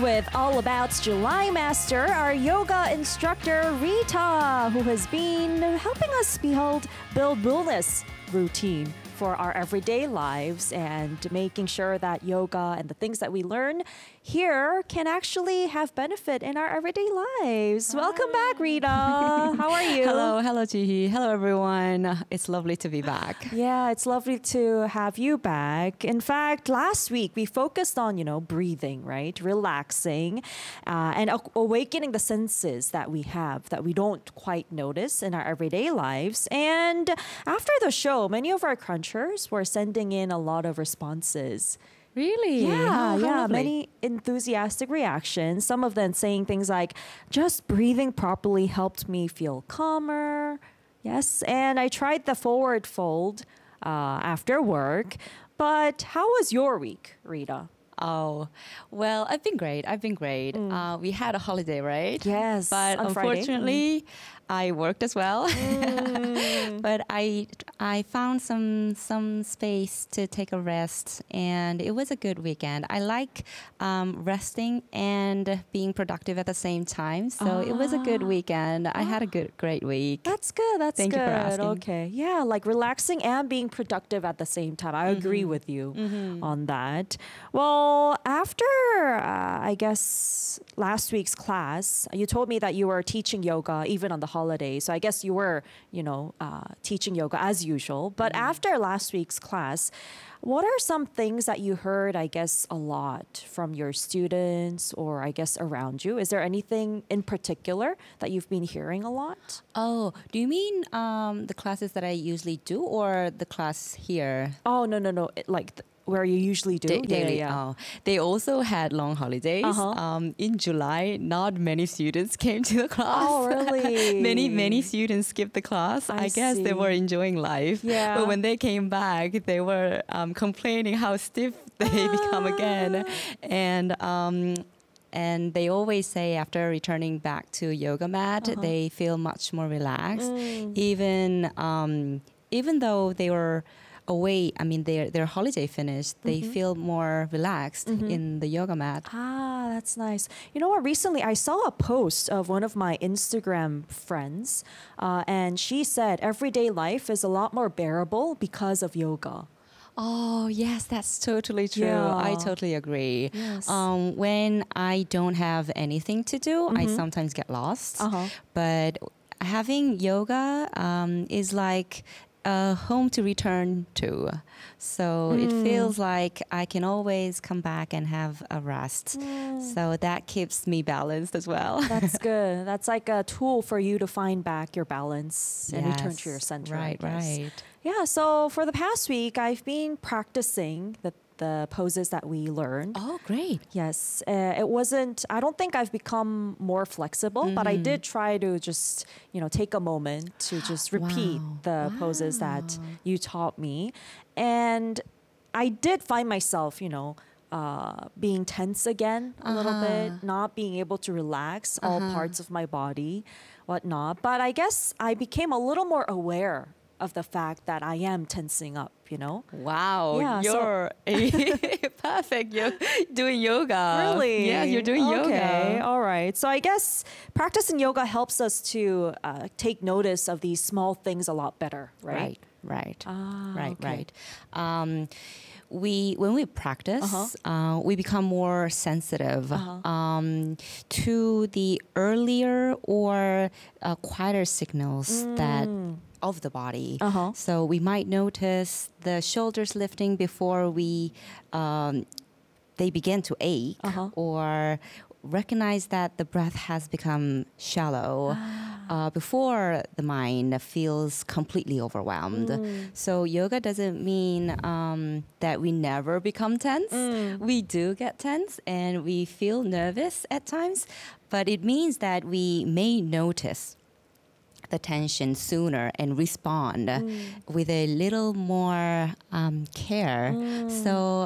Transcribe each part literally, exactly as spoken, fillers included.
with All About's July Master, our yoga instructor Rita, who has been helping us behold, build wellness routine for our everyday lives and making sure that yoga and the things that we learn here can actually have benefit in our everyday lives. Hi. Welcome back, Rita. How are you? Hello, hello, Jihi. Hello, everyone. It's lovely to be back. Yeah, it's lovely to have you back. In fact, last week we focused on, you know, breathing, right? Relaxing uh, and awakening the senses that we have that we don't quite notice in our everyday lives. And after the show, many of our crunchers were sending in a lot of responses. Really? Yeah, oh, yeah. lovely. Many enthusiastic reactions. Some of them saying things like, just breathing properly helped me feel calmer. Yes, and I tried the forward fold uh, after work. But how was your week, Rita? Oh, well, I've been great. I've been great. Mm. Uh, we had a holiday, right? Yes. But unfortunately, mm. I worked as well. Mm. But I I found some some space to take a rest, and it was a good weekend. I like um, resting and being productive at the same time. So ah. it was a good weekend. I ah. had a good, great week. That's good. That's Thank good. Thank you for asking. Okay. Yeah, like relaxing and being productive at the same time. I mm-hmm. agree with you mm-hmm. on that. Well, after, uh, I guess, last week's class, you told me that you were teaching yoga even on the holidays. So I guess you were, you know, uh, teaching yoga as usual. But mm-hmm. after last week's class, what are some things that you heard, I guess, a lot from your students or I guess around you? Is there anything in particular that you've been hearing a lot? Oh, do you mean um, the classes that I usually do or the class here? Oh, no, no, no. It, like... Th- where you usually do? Da- yeah, daily. Yeah, yeah. Oh. They also had long holidays. Uh-huh. Um, in July, not many students came to the class. Oh, really? many, many students skipped the class. I, I guess see. they were enjoying life. Yeah. But when they came back, they were um, complaining how stiff they become again. And... Um, And they always say after returning back to yoga mat, uh-huh. they feel much more relaxed. Mm. Even um, even though they were away, I mean, their their holiday finished, they mm-hmm. feel more relaxed mm-hmm. in the yoga mat. Ah, that's nice. You know what? Recently, I saw a post of one of my Instagram friends, uh, and she said everyday life is a lot more bearable because of yoga. Oh, yes, that's totally true. Yeah. I totally agree. Yes. Um, when I don't have anything to do, mm-hmm. I sometimes get lost. Uh-huh. But having yoga um, is like a home to return to. So mm. it feels like I can always come back and have a rest. Mm. So that keeps me balanced as well. That's good. That's like a tool for you to find back your balance and yes. return to your center. Right, right. Yeah, so for the past week, I've been practicing the the poses that we learned. Oh, great. Yes. Uh, it wasn't, I don't think I've become more flexible, mm-hmm. but I did try to just, you know, take a moment to just repeat wow. the wow. poses that you taught me. And I did find myself, you know, uh, being tense again a uh-huh. little bit, not being able to relax uh-huh. all parts of my body, whatnot. But I guess I became a little more aware of the fact that I am tensing up, you know? Wow, yeah, you're so perfect. You're doing yoga. Really? Yeah, you're doing okay. yoga. Okay, all right. So I guess practicing yoga helps us to uh, take notice of these small things a lot better, right? Right, right, ah, right, okay. right. Um, we when we practice, uh-huh. uh, we become more sensitive uh-huh. um, to the earlier or uh, quieter signals mm. that of the body. Uh-huh. So we might notice the shoulders lifting before we um, they begin to ache, uh-huh. or recognize that the breath has become shallow uh, before the mind feels completely overwhelmed. Mm. So yoga doesn't mean um, that we never become tense. Mm. We do get tense and we feel nervous at times, but it means that we may notice the tension sooner and respond mm. with a little more um, care. Mm. So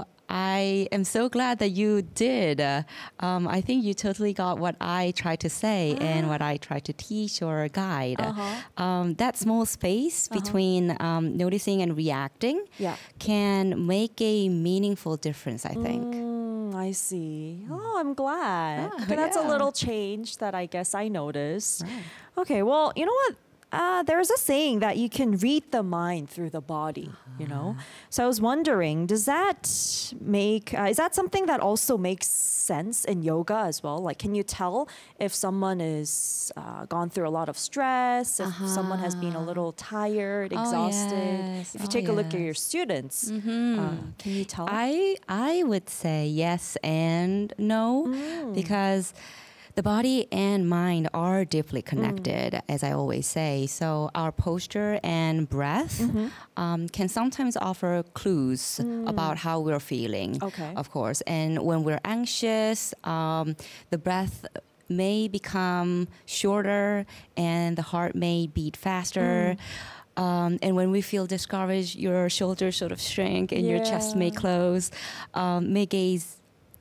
I am so glad that you did. Uh, um, I think you totally got what I try to say ah. and what I try to teach or guide. Uh-huh. Um, that small space uh-huh. between um, noticing and reacting yeah. can make a meaningful difference, I think. Mm, I see. Oh, I'm glad. Ah, Okay, that's a yeah. little change that I guess I noticed. Right. Okay, well, you know what? Uh, there's a saying that you can read the mind through the body, you know? So I was wondering, does that make, uh, is that something that also makes sense in yoga as well? Like, can you tell if someone is uh, gone through a lot of stress, if someone has been a little tired, Oh, exhausted? yes. If you Oh, take a look at your yes. students, Mhm. uh, can you tell? I I would say yes and no Mm. because the body and mind are deeply Mm. connected, as I always say. So our posture and breath Mm-hmm. um, can sometimes offer clues about how we're feeling, Mm. Okay. of course. And when we're anxious, um, the breath may become shorter and the heart may beat faster. Mm. Um, and when we feel discouraged, your shoulders sort of shrink and your chest may Yeah. close, um, may gaze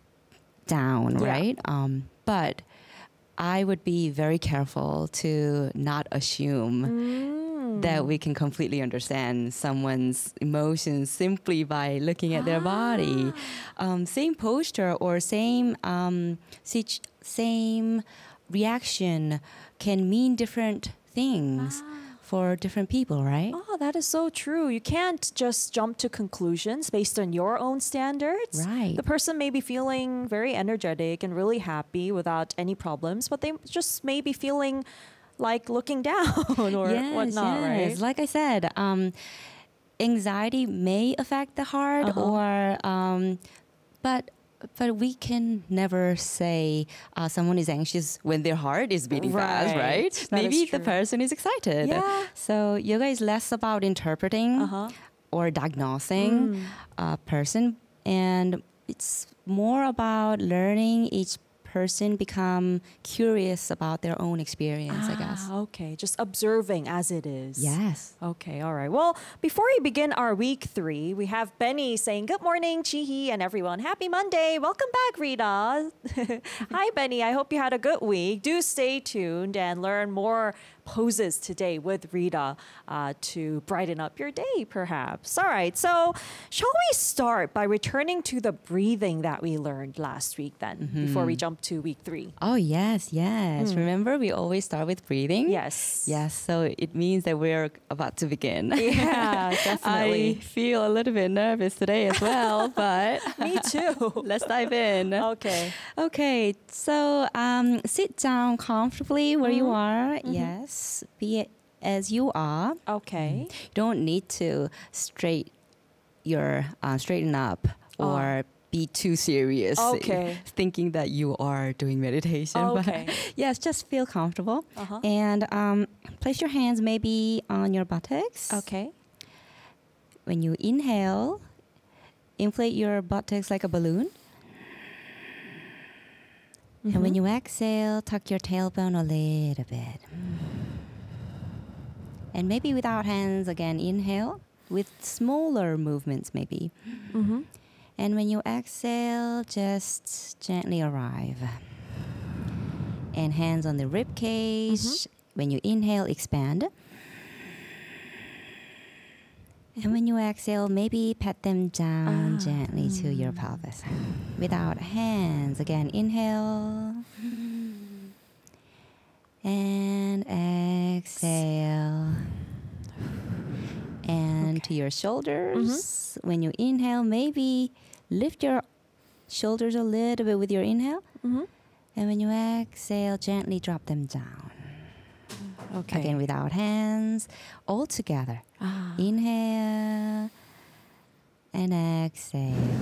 down, Yeah. right? Um, but I would be very careful to not assume Mm. that we can completely understand someone's emotions simply by looking at their body. Um, same posture or same um, situ- same reaction can mean different things for different people, right? Oh, that is so true. You can't just jump to conclusions based on your own standards. Right. The person may be feeling very energetic and really happy without any problems, but they just may be feeling like looking down or yes, whatnot, yes. right? Like I said, um, anxiety may affect the heart, Uh-huh. or um, but but we can never say uh, someone is anxious when their heart is beating fast, Right. right? That Maybe is the true. person is excited. Yeah. So yoga is less about interpreting Uh-huh. or diagnosing Mm. a person, and it's more about learning each person become curious about their own experience, I guess. Ah, okay, just observing as it is. Yes. Okay, all right. Well, before we begin our week three, we have Benny saying, good morning, Chihi and everyone. Happy Monday. Welcome back, Rita. Hi, Benny. I hope you had a good week. Do stay tuned and learn more poses today with Rita uh, to brighten up your day, perhaps. All right, so shall we start by returning to the breathing that we learned last week then, before we jump to week three? Oh, yes, yes. Remember, we always start with breathing? Yes. Yes, so it means that we're about to begin. Yeah, definitely. I feel a little bit nervous today as well, but Me too. let's dive in. Okay. Okay, so um, sit down comfortably where you are. Mm-hmm. Yes, be it as you are. Okay. You don't need to straight your uh, straighten up or be too serious, Okay. thinking that you are doing meditation. But Okay. yes, just feel comfortable Uh-huh. and um, place your hands maybe on your buttocks. Okay. When you inhale, inflate your buttocks like a balloon. And when you exhale, tuck your tailbone a little bit. And maybe without hands, again, inhale with smaller movements maybe. Mm-hmm. And when you exhale, just gently arrive. And hands on the rib cage. When you inhale, expand. And when you exhale, maybe pat them down Ah. gently to your pelvis. Without hands, again, inhale. And exhale. And to your shoulders. When you inhale, maybe lift your shoulders a little bit with your inhale. Mm-hmm. And when you exhale, gently drop them down. Okay. Again, without hands, all together. Ah. Inhale and exhale.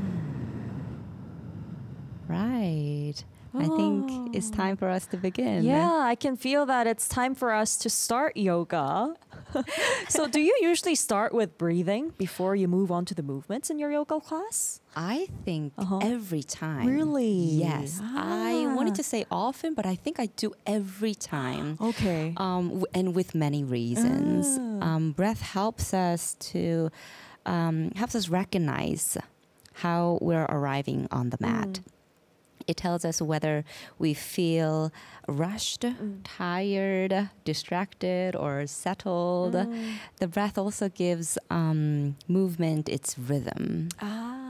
Right. I think it's time for us to begin. Yeah, I can feel that it's time for us to start yoga. So, do you usually start with breathing before you move on to the movements in your yoga class? I think Uh-huh. every time. Really? Yes. I wanted Ah. to say often, but I think I do every time. Okay. Um, w- and with many reasons. Ah. Um, breath helps us to um, helps us recognize how we're arriving on the mat. It tells us whether we feel rushed, tired, distracted, or settled. The breath also gives um, movement its rhythm. Ah.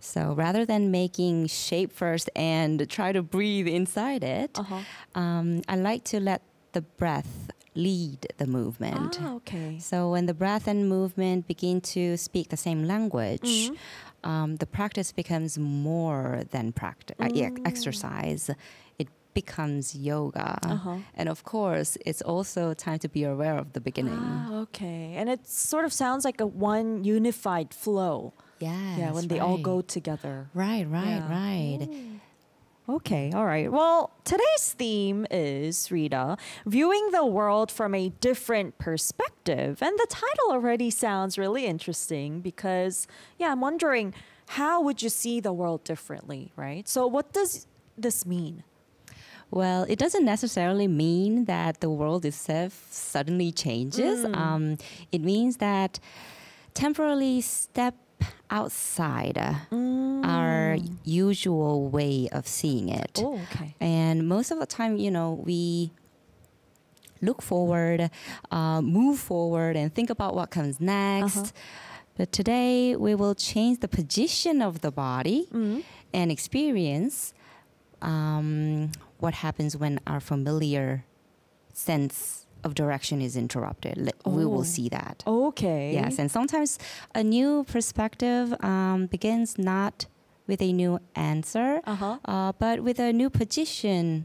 So rather than making shape first and try to breathe inside it, Uh-huh. um, I like to let the breath lead the movement. Ah, okay. So when the breath and movement begin to speak the same language, Mhm. um, the practice becomes more than practice, uh, yeah, Mm. exercise. It becomes yoga. Uh-huh. And of course, it's also time to be aware of the beginning. Ah, okay. And it sort of sounds like a one unified flow. Yes, yeah, when they all right. go together. Right, right, Yeah. right. Okay, all right. Well, today's theme is, Rita, viewing the world from a different perspective. And the title already sounds really interesting because, yeah, I'm wondering, how would you see the world differently, right? So what does this mean? Well, it doesn't necessarily mean that the world itself suddenly changes. Mm. Um, it means that temporarily step outside uh, Mm. our usual way of seeing it. Oh, okay. And most of the time, you know, we look forward, uh, move forward, and think about what comes next. Uh-huh. But today, we will change the position of the body Mm. and experience um, what happens when our familiar sense of direction is interrupted. Li- We Oh. will see that. Okay. Yes, and sometimes a new perspective um, begins not with a new answer, Uh-huh. uh, but with a new position.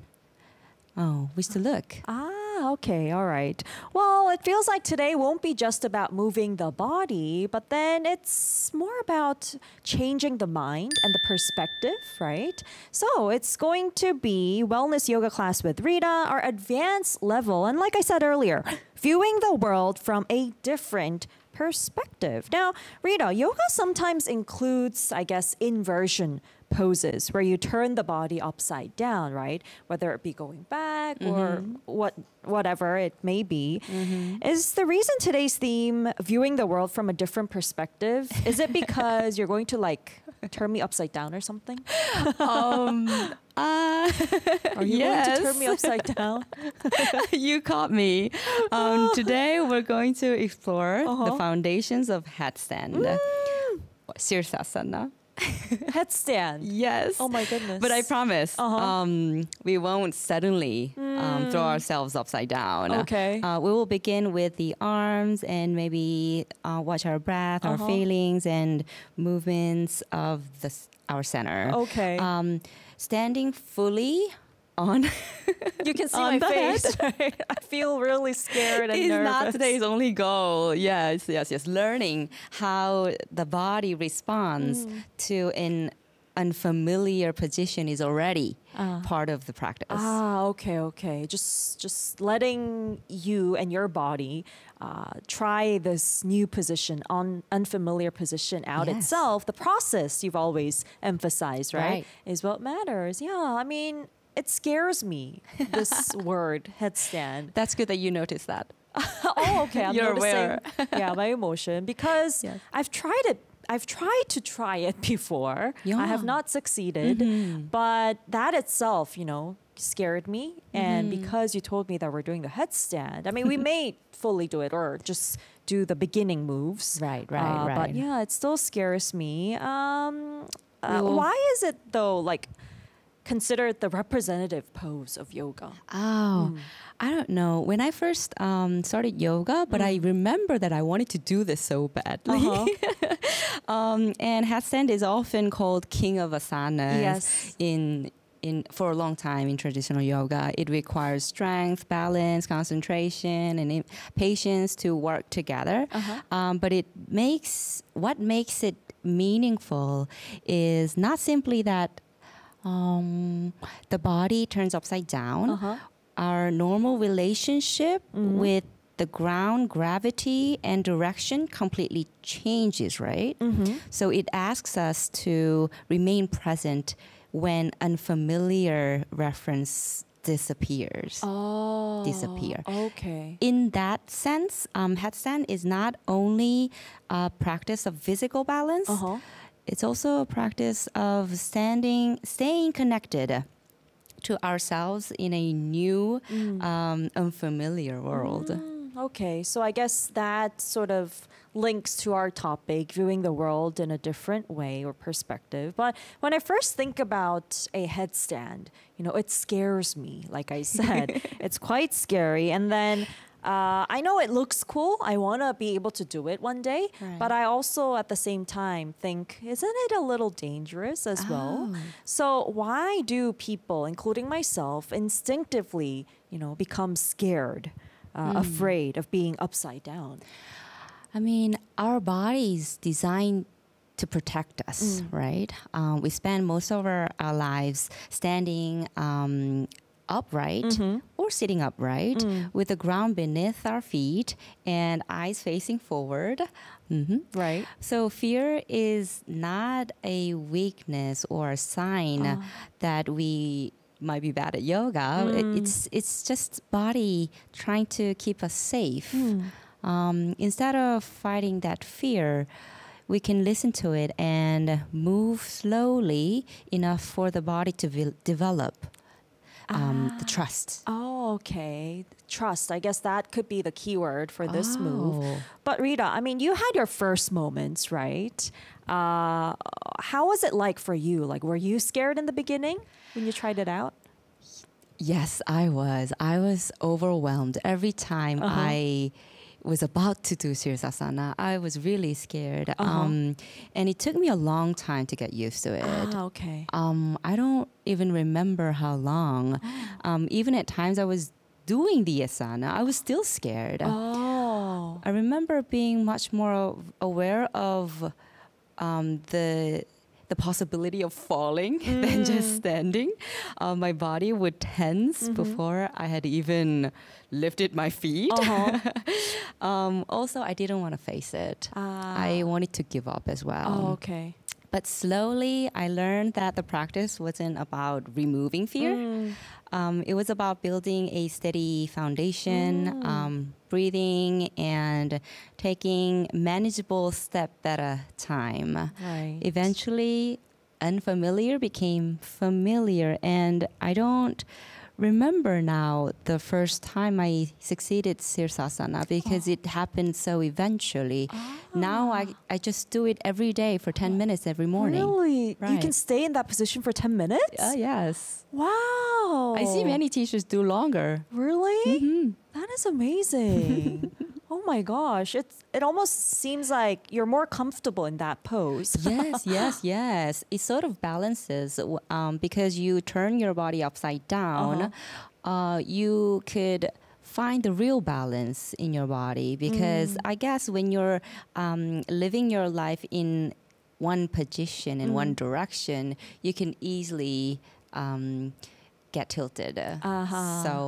Oh, which to look. Ah, okay, all right. Well, it feels like today won't be just about moving the body, but then it's more about changing the mind and the perspective, right? So it's going to be wellness yoga class with Rita, our advanced level, and like I said earlier, viewing the world from a different perspective. Now, Rita, yoga sometimes includes, I guess, inversion poses where you turn the body upside down, right? Whether it be going back or what whatever it may be. Is the reason today's theme viewing the world from a different perspective? Is it because you're going to like turn me upside down or something? um, uh, Are you going to turn me yes. upside down? You caught me. Um, today, we're going to explore the Uh-huh. foundations of headstand. Sirsasana. Headstand. Yes. Oh my goodness. But I promise, Uh-huh. um, we won't suddenly um, throw ourselves upside down. Okay. Uh, we will begin with the arms and maybe uh, watch our breath, our Uh-huh. feelings, and movements of the, s- our center. Okay. Um, standing fully on You can see on my the face. Right? I feel really scared and is nervous. not today's only goal. Yes, yes, yes. Learning how the body responds Mm. to an unfamiliar position is already Ah. part of the practice. Ah, okay, okay. Just just letting you and your body uh, try this new position, on unfamiliar position out Yes. itself. The process you've always emphasized, right, Right. is what matters. Yeah, I mean, it scares me. This word headstand. That's good that you noticed that. Oh, okay. I'm You're noticing. yeah, my emotion because Yes. I've tried it. I've tried to try it before. I have Yeah. not succeeded, but that itself, you know, scared me. And because you told me that we're doing the headstand, I mean, we may fully do it or just do the beginning moves. Right, right, Uh, But right. yeah, it still scares me. Um, uh, We will- why is it though, like, considered the representative pose of yoga? Oh, I don't know. When I first um, started yoga, but I remember that I wanted to do this so badly. Uh-huh. um, and headstand is often called king of asanas. Yes. In in for a long time in traditional yoga, it requires strength, balance, concentration, and im- patience to work together. Uh-huh. Um, but it makes what makes it meaningful is not simply that um, the body turns upside down. Uh-huh. Our normal relationship Mhm. with the ground, gravity, and direction completely changes, right? Mm-hmm. So it asks us to remain present when unfamiliar reference disappears. Oh. Disappear. Okay. In that sense, um, headstand is not only a practice of physical balance, Uh-huh. it's also a practice of standing, staying connected to ourselves in a new, Mm. um, unfamiliar world. Mm, Okay, so I guess that sort of links to our topic, viewing the world in a different way or perspective. But when I first think about a headstand, you know, it scares me. Like I said, it's quite scary. And then uh, I know it looks cool. I want to be able to do it one day. Right. But I also, at the same time, think, isn't it a little dangerous as well? So why do people, including myself, instinctively, you know, become scared? Uh, afraid of being upside down? I mean, our body's designed to protect us, right? Um, we spend most of our, our lives standing um, upright Mm-hmm. or sitting upright with the ground beneath our feet and eyes facing forward. hmm Right. So fear is not a weakness or a sign that we might be bad at yoga. It, it's it's just body trying to keep us safe. Um, instead of fighting that fear, we can listen to it and move slowly enough for the body to ve- develop um, the trust. Oh, okay. Trust. I guess that could be the key word for this move. Oh. But Rita, I mean, you had your first moments, right? Uh, how was it like for you? Like, were you scared in the beginning when you tried it out? Yes, I was. I was overwhelmed every time Uh-huh. I was about to do Sirsasana. I was really scared. Uh-huh. Um, and it took me a long time to get used to it. Ah, okay. Um, I don't even remember how long. Um, even at times I was doing the asana, I was still scared. Oh. I remember being much more aware of um, the the possibility of falling than just standing. Uh, my body would tense before I had even lifted my feet. Uh-huh. um, also, I didn't want to face it. Ah. I wanted to give up as well. Oh, okay. But slowly, I learned that the practice wasn't about removing fear. Mm. Um, it was about building a steady foundation, um, breathing, and taking manageable step at a time. Right. Eventually, unfamiliar became familiar, and I don't remember now the first time I succeeded Sirsasana because it happened so eventually. Now I, I just do it every day for ten minutes every morning. Really? You Right. can stay in that position for ten minutes? Uh, yes. Wow. I see many teachers do longer. Really? hmm That is amazing. Oh my gosh. It's it almost seems like you're more comfortable in that pose. yes, yes, yes. It sort of balances w- um, because you turn your body upside down. uh you could find the real balance in your body because I guess when you're um, living your life in one position in one direction, you can easily um, get tilted. Uh-huh. So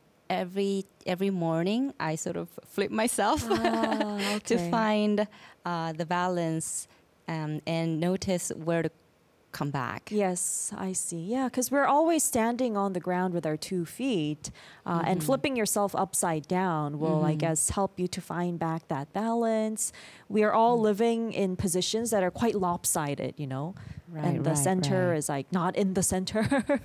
every every morning, I sort of flip myself Ah, to okay. find uh, the balance um, and notice where to come back. Yes, I see. Yeah, because we're always standing on the ground with our two feet, uh, and flipping yourself upside down will, I guess, help you to find back that balance. We are all living in positions that are quite lopsided, you know, Right, and the right, center right. is like not in the center,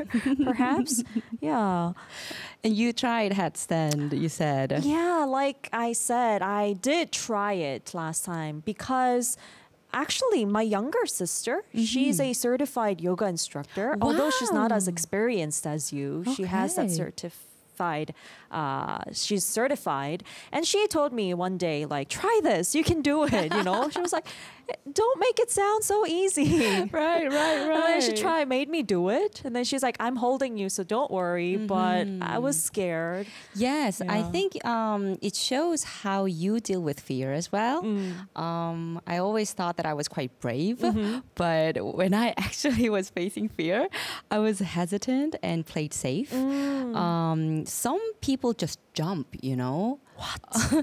perhaps. Yeah. And you tried headstand, you said. Yeah, like I said, I did try it last time because actually my younger sister, she's a certified yoga instructor. Although she's not as Wow. experienced as you, she has that Okay. certified, uh, she's certified. And she told me one day, like, try this, you can do it, you know? She was like, don't make it sound so easy. Right, right, And then she tried, made me do it. And then she's like, I'm holding you, so don't worry. But I was scared. Yes, I Yeah. think um, it shows how you deal with fear as well. Mm. Um, I always thought that I was quite brave, Mm-hmm. but when I actually was facing fear, I was hesitant and played safe. Mm. Um, some people just jump, you know. What?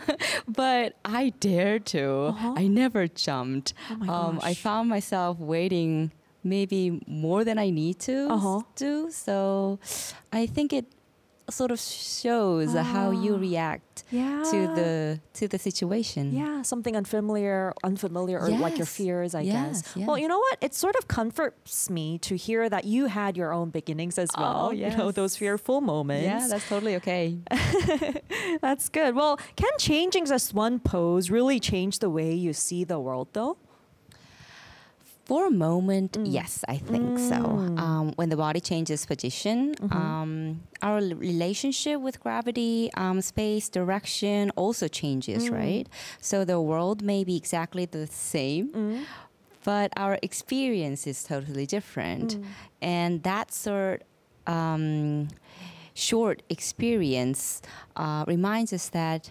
But I dared to. Uh-huh. I never jumped. Oh my um, I gosh. found myself waiting maybe more than I need to Uh-huh. do. So I think it sort of shows how you react Yeah. to the to the situation. Yeah, something unfamiliar, unfamiliar, or like your Yes. fears, I Yes, guess. yeah. Well, you know what? It sort of comforts me to hear that you had your own beginnings as well. Oh, You know, yes. those fearful moments. Yeah, that's totally okay. That's good. Well, can changing just one pose really change the way you see the world, though? For a moment, yes, I think so. Um, when the body changes position, um, our l- relationship with gravity, um, space, direction also changes, right? So the world may be exactly the same, but our experience is totally different. And that sort um, short experience uh, reminds us that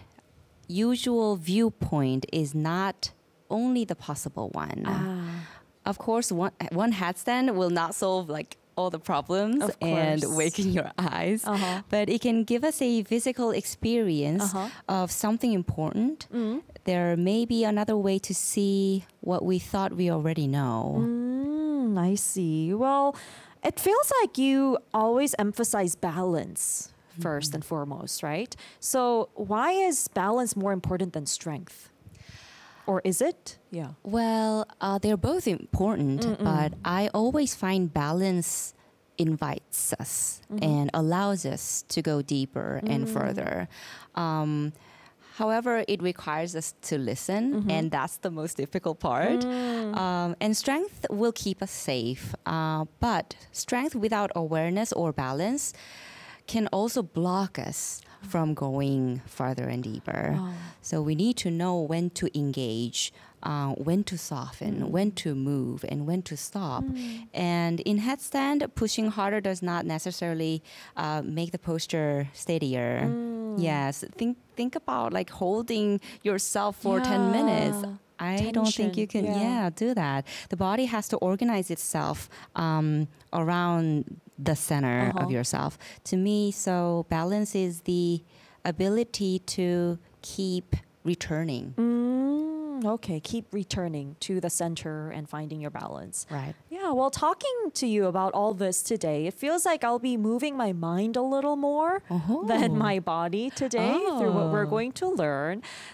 usual viewpoint is not only the possible one. Ah. Of course, one one handstand will not solve like all the problems Of and course. waken your eyes, Uh-huh. but it can give us a physical experience Uh-huh. of something important. There may be another way to see what we thought we already know. Mm, I see. Well, it feels like you always emphasize balance 1st and foremost, right? So, why is balance more important than strength? Or is it? Yeah. Well, uh, they're both important, but I always find balance invites us and allows us to go deeper and further. Um, however, it requires us to listen, and that's the most difficult part. Um, and strength will keep us safe, uh, but strength without awareness or balance can also block us from going further and deeper. Oh. So we need to know when to engage, uh, when to soften, when to move, and when to stop. And in headstand, pushing harder does not necessarily uh, make the posture steadier. Yes, think think about like holding yourself for ten minutes. Yeah. I don't think you Tension, can, yeah. yeah. do that. The body has to organize itself um, around the center Uh-huh. of yourself. To me, so balance is the ability to keep returning. Mm, okay, keep returning to the center and finding your balance. Right. Yeah, well, talking to you about all this today, it feels like I'll be moving my mind a little more Oh. than my body today through what we're Oh. going to learn.